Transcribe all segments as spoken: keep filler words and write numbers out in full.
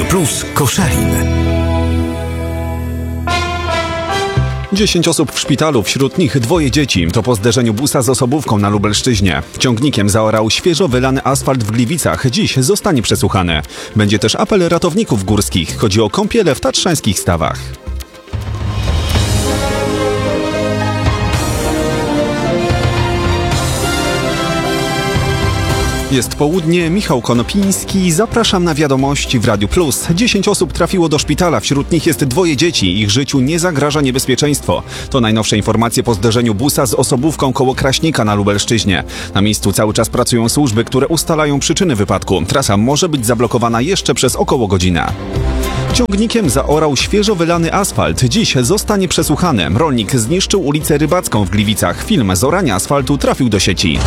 Plus Koszalin. Dziesięć osób w szpitalu, wśród nich dwoje dzieci. To po zderzeniu busa z osobówką na Lubelszczyźnie. Ciągnikiem zaorał świeżo wylany asfalt w Gliwicach. Dziś zostanie przesłuchany. Będzie też apel ratowników górskich. Chodzi o kąpiele w tatrzańskich stawach. Jest południe, Michał Konopiński, zapraszam na wiadomości w Radiu Plus. Dziesięć osób trafiło do szpitala, wśród nich jest dwoje dzieci. Ich życiu nie zagraża niebezpieczeństwo. To najnowsze informacje po zderzeniu busa z osobówką koło Kraśnika na Lubelszczyźnie. Na miejscu cały czas pracują służby, które ustalają przyczyny wypadku. Trasa może być zablokowana jeszcze przez około godzinę. Ciągnikiem zaorał świeżo wylany asfalt. Dziś zostanie przesłuchany. Rolnik zniszczył ulicę Rybacką w Gliwicach. Film z orania asfaltu trafił do sieci.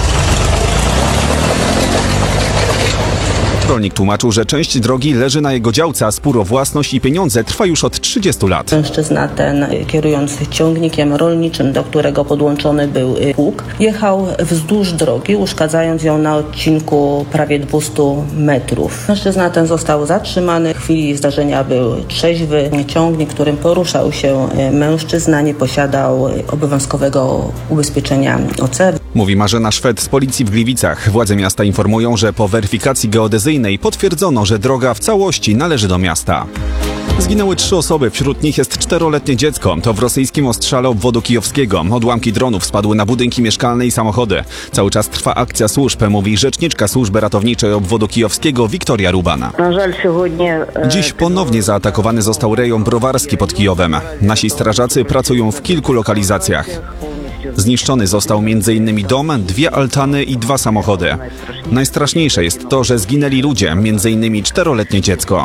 Rolnik tłumaczył, że część drogi leży na jego działce, a spór o własność i pieniądze trwa już od trzydziestu lat. Mężczyzna ten, kierując ciągnikiem rolniczym, do którego podłączony był pług, jechał wzdłuż drogi, uszkadzając ją na odcinku prawie dwieście metrów. Mężczyzna ten został zatrzymany. W chwili zdarzenia był trzeźwy. Ciągnik, którym poruszał się mężczyzna, nie posiadał obowiązkowego ubezpieczenia O C. Mówi Marzena Szwed z policji w Gliwicach. Władze miasta informują, że po weryfikacji geodezyjnej potwierdzono, że droga w całości należy do miasta. Zginęły trzy osoby, wśród nich jest czteroletnie dziecko. To w rosyjskim ostrzale obwodu kijowskiego. Odłamki dronów spadły na budynki mieszkalne i samochody. Cały czas trwa akcja służb, mówi rzeczniczka służby ratowniczej obwodu kijowskiego Wiktoria Rubana. Dziś ponownie zaatakowany został rejon browarski pod Kijowem. Nasi strażacy pracują w kilku lokalizacjach. Zniszczony został między innymi dom, dwie altany i dwa samochody. Najstraszniejsze jest to, że zginęli ludzie, między innymi czteroletnie dziecko.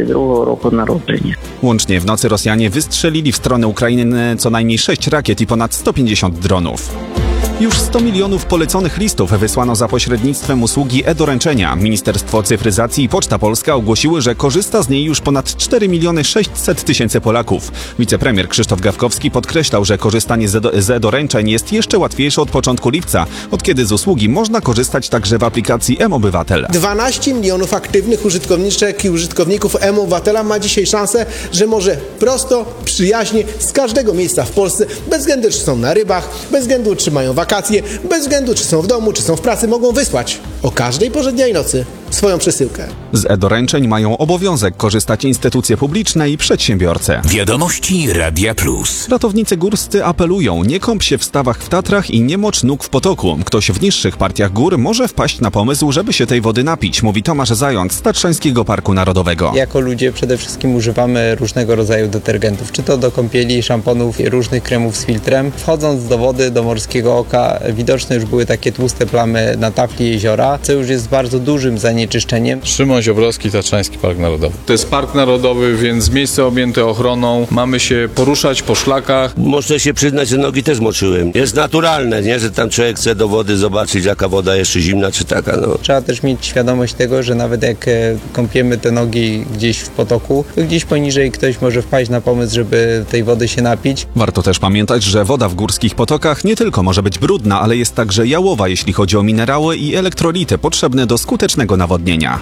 Łącznie w nocy Rosjanie wystrzelili w stronę Ukrainy co najmniej sześć rakiet i ponad sto pięćdziesiąt dronów. Już sto milionów poleconych listów wysłano za pośrednictwem usługi e-doręczenia. Ministerstwo Cyfryzacji i Poczta Polska ogłosiły, że korzysta z niej już ponad cztery miliony sześćset tysięcy Polaków. Wicepremier Krzysztof Gawkowski podkreślał, że korzystanie z e-doręczeń jest jeszcze łatwiejsze od początku lipca, od kiedy z usługi można korzystać także w aplikacji M-Obywatel. dwanaście milionów aktywnych użytkowniczek i użytkowników M-Obywatela ma dzisiaj szansę, że może prosto, przyjaźnie, z każdego miejsca w Polsce, bez względu czy są na rybach, bez względu czy mają wakacje, bez względu czy są w domu, czy są w pracy, mogą wysłać o każdej porze dnia i nocy swoją przesyłkę. Z e-doręczeń mają obowiązek korzystać instytucje publiczne i przedsiębiorcy. Wiadomości Radia Plus. Ratownicy górscy apelują: nie kąp się w stawach w Tatrach i nie mocz nóg w potoku. Ktoś w niższych partiach gór może wpaść na pomysł, żeby się tej wody napić, mówi Tomasz Zając z Tatrzańskiego Parku Narodowego. Jako ludzie przede wszystkim używamy różnego rodzaju detergentów, czy to do kąpieli, szamponów, różnych kremów z filtrem. Wchodząc do wody, do morskiego oka, widoczne już były takie tłuste plamy na tafli jeziora, co już jest bardzo dużym zanieczyszczeniem. Szymon Ziobrowski, Tatrzański Park Narodowy. To jest park narodowy, więc miejsce objęte ochroną. Mamy się poruszać po szlakach. Muszę się przyznać, że nogi też moczyłem. Jest naturalne, nie? Że tam człowiek chce do wody zobaczyć, jaka woda jeszcze zimna czy taka. No. Trzeba też mieć świadomość tego, że nawet jak kąpiemy te nogi gdzieś w potoku, to gdzieś poniżej ktoś może wpaść na pomysł, żeby tej wody się napić. Warto też pamiętać, że woda w górskich potokach nie tylko może być brudna, ale jest także jałowa, jeśli chodzi o minerały i elektrolity potrzebne do skutecznego nawodnienia.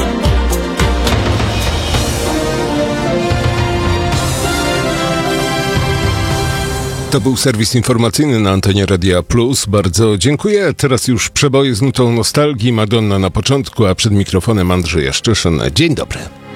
To był serwis informacyjny na antenie Radia Plus. Bardzo dziękuję. Teraz już przeboje z nutą nostalgii. Madonna na początku, a przed mikrofonem Andrzej Jaszczyszyn. Dzień dobry.